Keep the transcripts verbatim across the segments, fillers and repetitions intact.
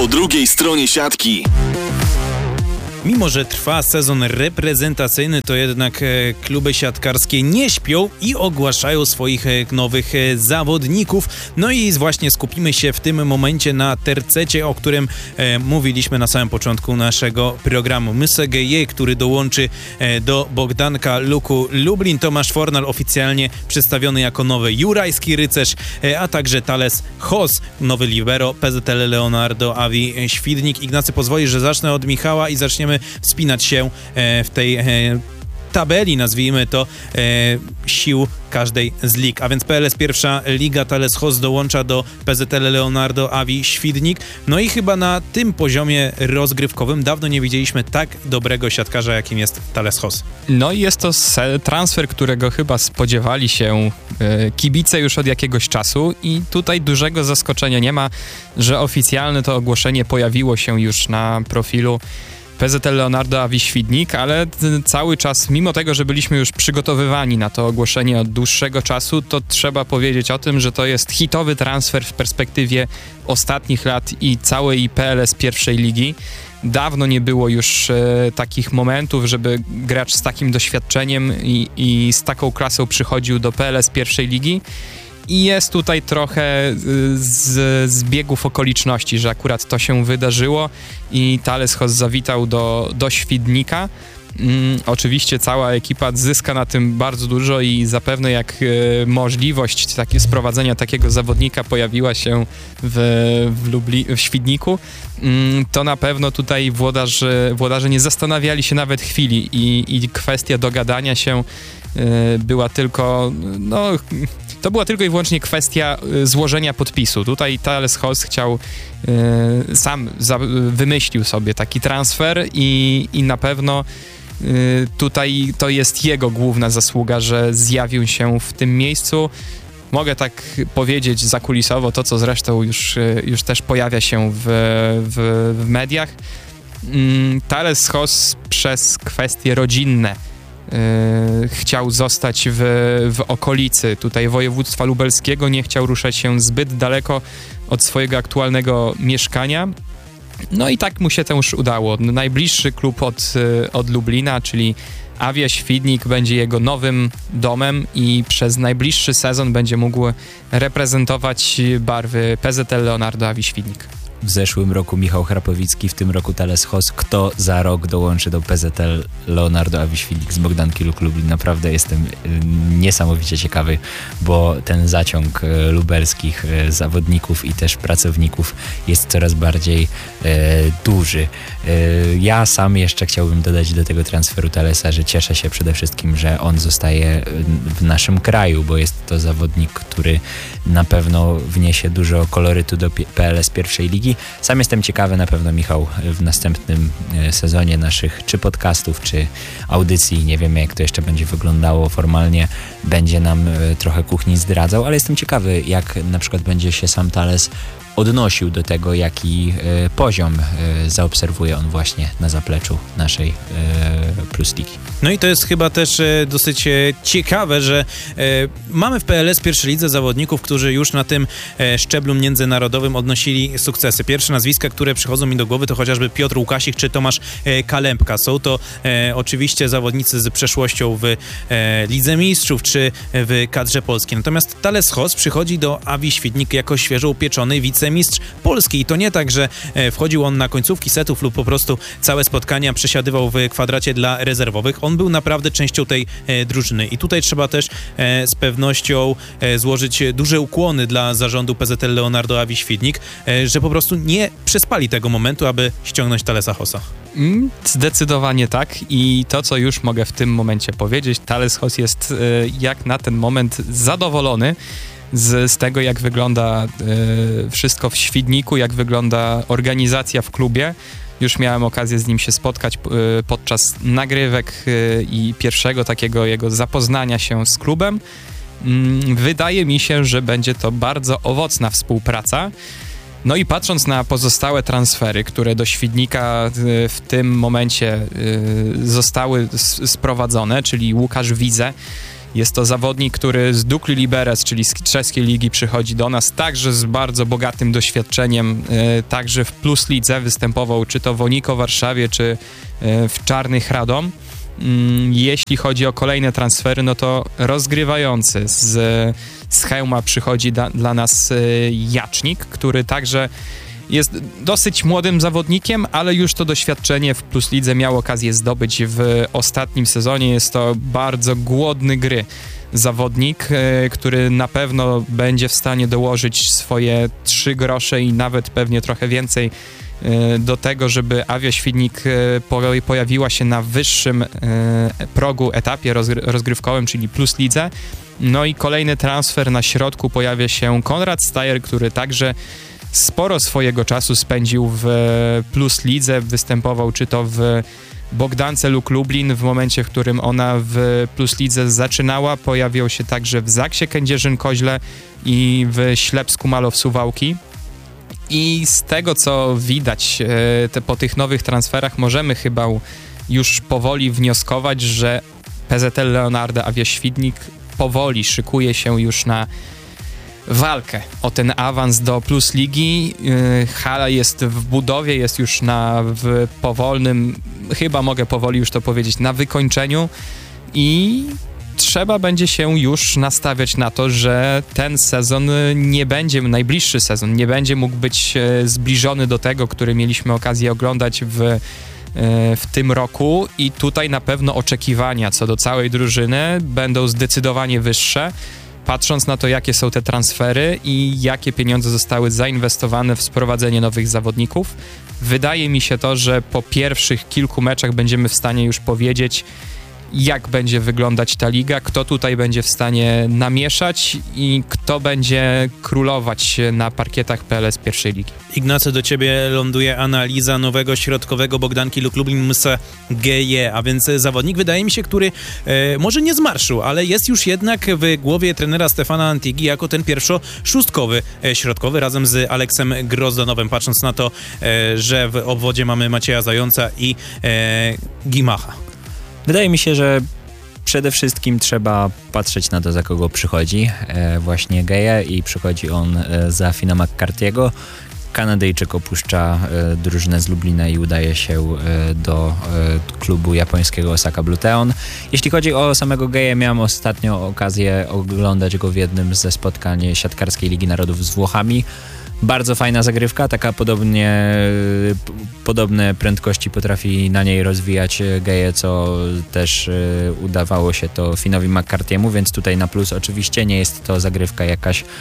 Po drugiej stronie siatki. Mimo że trwa sezon reprezentacyjny, to jednak e, kluby siatkarskie nie śpią i ogłaszają swoich e, nowych e, zawodników. No i właśnie skupimy się w tym momencie na tercecie, o którym e, mówiliśmy na samym początku naszego programu. Mysegeje, który dołączy e, do Bogdanka Luku Lublin. Tomasz Fornal oficjalnie przedstawiony jako nowy jurajski rycerz, e, a także Thales Hoss, nowy libero, P Z L Leonardo Awi Świdnik. Ignacy, pozwoli, że zacznę od Michała i zaczniemy wspinać się w tej tabeli, nazwijmy to, sił każdej z lig. A więc P L S pierwsza liga, Thales Hoss dołącza do P Z L Leonardo Awi Świdnik. No i chyba na tym poziomie rozgrywkowym dawno nie widzieliśmy tak dobrego siatkarza, jakim jest Thales Hoss. No i jest to transfer, którego chyba spodziewali się kibice już od jakiegoś czasu i tutaj dużego zaskoczenia nie ma, że oficjalne to ogłoszenie pojawiło się już na profilu P Z L Leonardo Awi Świdnik, ale cały czas, mimo tego, że byliśmy już przygotowywani na to ogłoszenie od dłuższego czasu, to trzeba powiedzieć o tym, że to jest hitowy transfer w perspektywie ostatnich lat i całej P L S pierwszej ligi. Dawno nie było już e, takich momentów, żeby gracz z takim doświadczeniem i, i z taką klasą przychodził do P L S pierwszej ligi. I jest tutaj trochę z zbiegów okoliczności, że akurat to się wydarzyło i Thales Hoss zawitał do, do Świdnika. Mm, oczywiście cała ekipa zyska na tym bardzo dużo i zapewne jak e, możliwość takie, sprowadzenia takiego zawodnika pojawiła się w, w, Lubli, w Świdniku, mm, to na pewno tutaj włodarze, włodarze nie zastanawiali się nawet chwili i, i kwestia dogadania się e, była tylko, no... To była tylko i wyłącznie kwestia y, złożenia podpisu. Tutaj Thales Hoss chciał, y, sam za, wymyślił sobie taki transfer i, i na pewno y, tutaj to jest jego główna zasługa, że zjawił się w tym miejscu. Mogę tak powiedzieć zakulisowo, to co zresztą już, y, już też pojawia się w, w, w mediach. Y, Thales Hoss przez kwestie rodzinne Yy, chciał zostać w, w okolicy tutaj województwa lubelskiego, nie chciał ruszać się zbyt daleko od swojego aktualnego mieszkania. No i tak mu się to już udało. Najbliższy klub od, od Lublina, czyli Awia Świdnik, będzie jego nowym domem i przez najbliższy sezon będzie mógł reprezentować barwy P Z L Leonardo Awi Świdnik. W zeszłym roku Michał Chrapowicki, w tym roku Thales Hoss. Kto za rok dołączy do P Z L Leonardo Awi Świdnik z Bogdanki Luk Lublin? Naprawdę jestem y, niesamowicie ciekawy, bo ten zaciąg y, lubelskich y, zawodników i też pracowników jest coraz bardziej y, duży. Y, ja sam jeszcze chciałbym dodać do tego transferu Thalesa, że cieszę się przede wszystkim, że on zostaje w naszym kraju, bo jest to zawodnik, który na pewno wniesie dużo kolorytu do P L S pierwszej ligi. Sam jestem ciekawy na pewno, Michał, w następnym sezonie naszych czy podcastów, czy audycji, nie wiemy jak to jeszcze będzie wyglądało formalnie, będzie nam trochę kuchni zdradzał, ale jestem ciekawy, jak na przykład będzie się sam Thales odnosił do tego, jaki e, poziom e, zaobserwuje on właśnie na zapleczu naszej e, Plus Ligi. No i to jest chyba też e, dosyć e, ciekawe, że e, mamy w P L S pierwszej lidze zawodników, którzy już na tym e, szczeblu międzynarodowym odnosili sukcesy. Pierwsze nazwiska, które przychodzą mi do głowy, to chociażby Piotr Łukasik czy Tomasz e, Kalempka. Są to e, oczywiście zawodnicy z przeszłością w e, Lidze Mistrzów czy w kadrze polskiej. Natomiast Thales Hoss przychodzi do Awi Świdnik jako świeżo upieczony wice mistrz Polski. I to nie tak, że wchodził on na końcówki setów lub po prostu całe spotkania przesiadywał w kwadracie dla rezerwowych. On był naprawdę częścią tej e, drużyny. I tutaj trzeba też e, z pewnością e, złożyć duże ukłony dla zarządu P Z L Leonardo Awi Świdnik, e, że po prostu nie przespali tego momentu, aby ściągnąć Thalesa Hossa. Mm, zdecydowanie tak. I to, co już mogę w tym momencie powiedzieć, Thales Hoss jest e, jak na ten moment zadowolony Z, z tego, jak wygląda y, wszystko w Świdniku, jak wygląda organizacja w klubie. Już miałem okazję z nim się spotkać y, podczas nagrywek y, i pierwszego takiego jego zapoznania się z klubem. Y, wydaje mi się, że będzie to bardzo owocna współpraca. No i patrząc na pozostałe transfery, które do Świdnika y, w tym momencie y, zostały s- sprowadzone, czyli Łukasz Wize, Jest to zawodnik, który z Dukli Liberec, czyli z czeskiej ligi, przychodzi do nas, także z bardzo bogatym doświadczeniem, e, także w Plus Lidze występował, czy to w Oniko Warszawie, czy e, w Czarnych Radom. Mm, jeśli chodzi o kolejne transfery, no to rozgrywający z, z Chełma przychodzi da, dla nas e, Jacznik, który także jest dosyć młodym zawodnikiem, ale już to doświadczenie w Plus Lidze miał okazję zdobyć w ostatnim sezonie. Jest to bardzo głodny gry zawodnik, e, który na pewno będzie w stanie dołożyć swoje trzy grosze i nawet pewnie trochę więcej e, do tego, żeby Awia Świdnik e, po, pojawiła się na wyższym e, progu etapie rozgry, rozgrywkowym, czyli Plus Lidze. No i kolejny transfer na środku pojawia się Konrad Stajer, który także sporo swojego czasu spędził w Plus Lidze, występował czy to w Bogdance Luk Lublin w momencie, w którym ona w Plus Lidze zaczynała, pojawił się także w Zaksie Kędzierzyn-Koźle i w Ślepsku Malow Suwałki. I z tego, co widać te, po tych nowych transferach, możemy chyba już powoli wnioskować, że P Z L Leonardo Awia Świdnik powoli szykuje się już na walkę o ten awans do Plus Ligi. Hala jest w budowie, jest już na w powolnym, chyba mogę powoli już to powiedzieć, na wykończeniu i trzeba będzie się już nastawiać na to, że ten sezon nie będzie, najbliższy sezon nie będzie mógł być zbliżony do tego, który mieliśmy okazję oglądać w w tym roku i tutaj na pewno oczekiwania co do całej drużyny będą zdecydowanie wyższe, patrząc na to, jakie są te transfery i jakie pieniądze zostały zainwestowane w sprowadzenie nowych zawodników. Wydaje mi się to, że po pierwszych kilku meczach będziemy w stanie już powiedzieć, jak będzie wyglądać ta liga, kto tutaj będzie w stanie namieszać i kto będzie królować na parkietach P L S pierwszej ligi. Ignacy, do ciebie ląduje analiza nowego środkowego Bogdanki Luk Lublin Msa Geje, a więc zawodnik, wydaje mi się, który e, może nie zmarszył, ale jest już jednak w głowie trenera Stefana Antigi jako ten pierwszo-szóstkowy e, środkowy razem z Aleksem Grozdanowem, patrząc na to, e, że w obwodzie mamy Macieja Zająca i e, Gimacha. Wydaje mi się, że przede wszystkim trzeba patrzeć na to, za kogo przychodzi e, właśnie Geje i przychodzi on e, za Fina McCarthy'ego. Kanadyjczyk opuszcza e, drużynę z Lublina i udaje się e, do e, klubu japońskiego Osaka Bluteon. Jeśli chodzi o samego Geję, miałem ostatnio okazję oglądać go w jednym ze spotkań siatkarskiej Ligi Narodów z Włochami. Bardzo fajna zagrywka, taka podobnie, podobne prędkości potrafi na niej rozwijać Geje, co też y, udawało się to Finowi McCarthy'emu, więc tutaj na plus oczywiście nie jest to zagrywka jakaś y,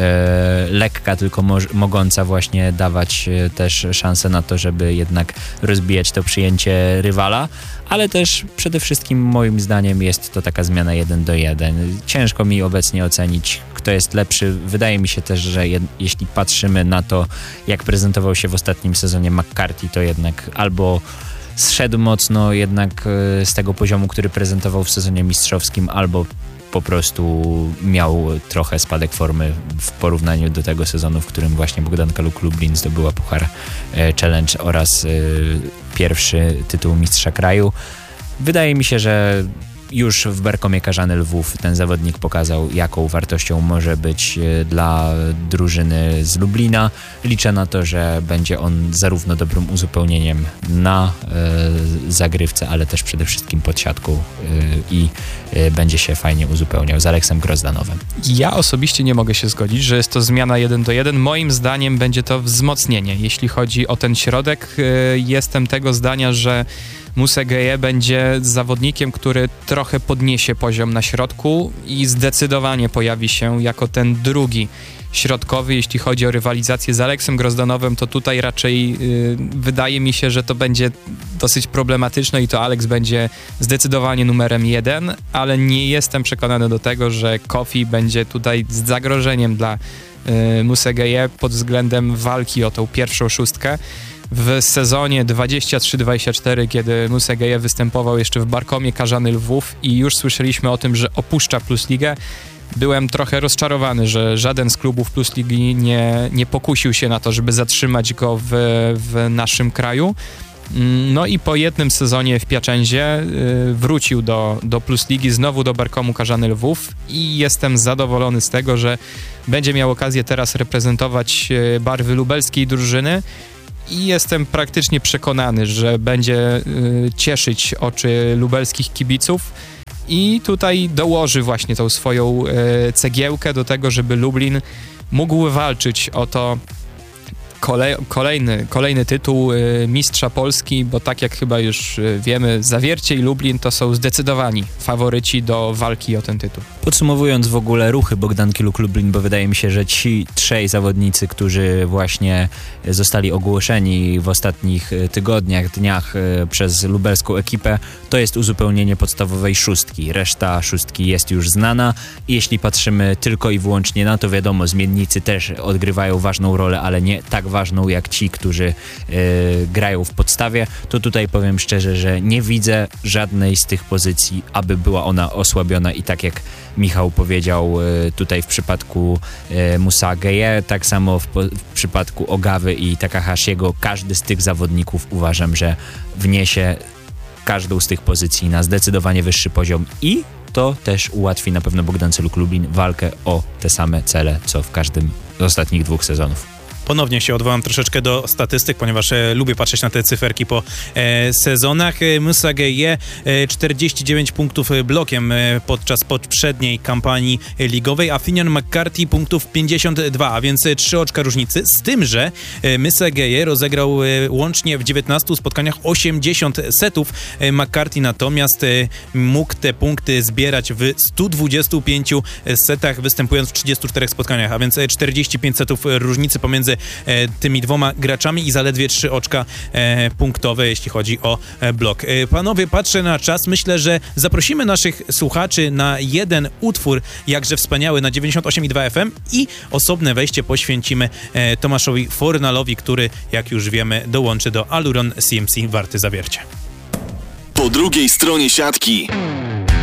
lekka, tylko mo- mogąca właśnie dawać y, też szansę na to, żeby jednak rozbijać to przyjęcie rywala, ale też przede wszystkim moim zdaniem jest to taka zmiana jeden do jeden. Ciężko mi obecnie ocenić, kto jest lepszy. Wydaje mi się też, że jed- jeśli patrzymy na to, jak prezentował się w ostatnim sezonie McCarthy, to jednak albo zszedł mocno jednak z tego poziomu, który prezentował w sezonie mistrzowskim, albo po prostu miał trochę spadek formy w porównaniu do tego sezonu, w którym właśnie Bogdanka Luk Lublin zdobyła Puchar Challenge oraz pierwszy tytuł mistrza kraju. Wydaje mi się, że już w Berkomie Karzany Lwów ten zawodnik pokazał, jaką wartością może być dla drużyny z Lublina. Liczę na to, że będzie on zarówno dobrym uzupełnieniem na y, zagrywce, ale też przede wszystkim pod siatką y, i y, będzie się fajnie uzupełniał z Aleksem Grozdanowem. Ja osobiście nie mogę się zgodzić, że jest to zmiana jeden do jeden. Moim zdaniem będzie to wzmocnienie. Jeśli chodzi o ten środek, y, jestem tego zdania, że Muse Geje będzie zawodnikiem, który trochę podniesie poziom na środku i zdecydowanie pojawi się jako ten drugi środkowy. Jeśli chodzi o rywalizację z Aleksem Grozdanowem, to tutaj raczej yy, wydaje mi się, że to będzie dosyć problematyczne i to Aleks będzie zdecydowanie numerem jeden, ale nie jestem przekonany do tego, że Kofi będzie tutaj z zagrożeniem dla yy, Muse Geje pod względem walki o tą pierwszą szóstkę. W sezonie dwadzieścia trzy dwadzieścia cztery, kiedy Muse Geje występował jeszcze w Barkomie Karzany Lwów i już słyszeliśmy o tym, że opuszcza Plus Ligę, byłem trochę rozczarowany, że żaden z klubów Plus Ligi nie, nie pokusił się na to, żeby zatrzymać go w, w naszym kraju. No i po jednym sezonie w Piacenzie y, wrócił do, do Plus Ligi, znowu do Barkomu Karzany Lwów i jestem zadowolony z tego, że będzie miał okazję teraz reprezentować y, barwy lubelskiej drużyny i jestem praktycznie przekonany, że będzie y, cieszyć oczy lubelskich kibiców i tutaj dołoży właśnie tą swoją y, cegiełkę do tego, żeby Lublin mógł walczyć o to Kolej, kolejny, kolejny tytuł y, mistrza Polski, bo tak jak chyba już y, wiemy, Zawiercie i Lublin to są zdecydowani faworyci do walki o ten tytuł. Podsumowując w ogóle ruchy Bogdanki Luk Lublin, bo wydaje mi się, że ci trzej zawodnicy, którzy właśnie zostali ogłoszeni w ostatnich tygodniach, dniach przez lubelską ekipę, to jest uzupełnienie podstawowej szóstki. Reszta szóstki jest już znana i jeśli patrzymy tylko i wyłącznie na to, wiadomo, zmiennicy też odgrywają ważną rolę, ale nie tak ważną jak ci, którzy yy, grają w podstawie, to tutaj powiem szczerze, że nie widzę żadnej z tych pozycji, aby była ona osłabiona i tak jak Michał powiedział yy, tutaj w przypadku yy, Musa Geje, tak samo w, po, w przypadku Ogawy i Takahashiego, każdy z tych zawodników uważam, że wniesie każdą z tych pozycji na zdecydowanie wyższy poziom i to też ułatwi na pewno Bogdance Luk Lublin walkę o te same cele, co w każdym z ostatnich dwóch sezonów. Ponownie się odwołam troszeczkę do statystyk, ponieważ e, lubię patrzeć na te cyferki po e, sezonach. E, Musa Geje e, czterdzieści dziewięć punktów blokiem e, podczas poprzedniej kampanii ligowej, a Finian McCarthy punktów pięćdziesiąt dwa, a więc e, trzy oczka różnicy. Z tym, że e, Musa Geje rozegrał e, łącznie w dziewiętnastu spotkaniach osiemdziesiąt setów. E, McCarthy natomiast e, mógł te punkty zbierać w stu dwudziestu pięciu setach, występując w trzydziestu czterech spotkaniach, a więc e, czterdzieści pięć setów różnicy pomiędzy E, tymi dwoma graczami i zaledwie trzy oczka e, punktowe, jeśli chodzi o e, blok. E, panowie, patrzę na czas. Myślę, że zaprosimy naszych słuchaczy na jeden utwór, jakże wspaniały, na dziewięćdziesiąt osiem i dwa F M i osobne wejście poświęcimy e, Tomaszowi Fornalowi, który, jak już wiemy, dołączy do Aluron C M C Warty Zawiercie. Po drugiej stronie siatki.